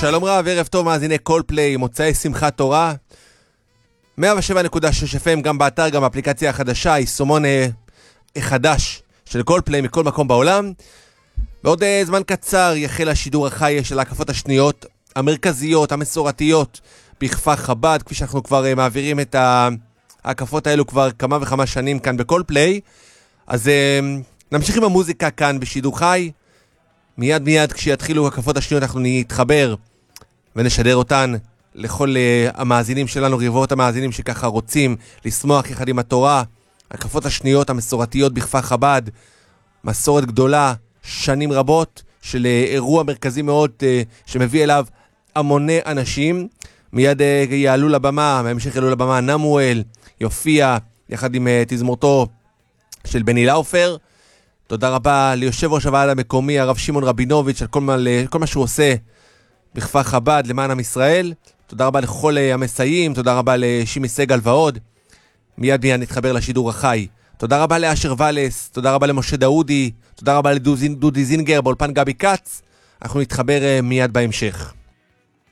שלום רב, ערב טוב מאזיני קולפליי, מוצאי שמחת תורה 107.6 FM, גם באתר, גם באפליקציה החדשה, יישומון חדש של קולפליי מכל מקום בעולם. בעוד זמן קצר יחל השידור החי של ההקפות השניות המרכזיות, המסורתיות בכפר חב"ד, כפי שאנחנו כבר מעבירים את ההקפות האלו כבר כמה וכמה שנים כאן בקולפליי. אז נמשיך עם המוזיקה כאן בשידור חי. מיד כשיתחילו הקפות השניות אנחנו נתחבר ונשדר אותן לכל המאזינים שלנו, רבבות המאזינים שככה רוצים לשמוח יחד עם התורה. הקפות השניות המסורתיות בכפר חב"ד, מסורת גדולה, שנים רבות של אירוע מרכזי מאוד שמביא אליו המוני אנשים. מיד יעלו לבמה, בהמשך יעלו לבמה נמואל, יופיע יחד עם תזמורתו של בני לאופר. תודה רבה ליושב ראש הוועד המקומי הרב שמעון רבינוביץ' על כל מה שהוא עושה בכפר חב"ד למען עם ישראל. תודה רבה לכל המסייעים, תודה רבה לשימי סגל ועוד. מיד נתחבר לשידור החי. תודה רבה לאשר ולס, תודה רבה למשה דאודי, תודה רבה לדודי זינגר באולפן גבי קץ. אנחנו נתחבר מיד בהמשך.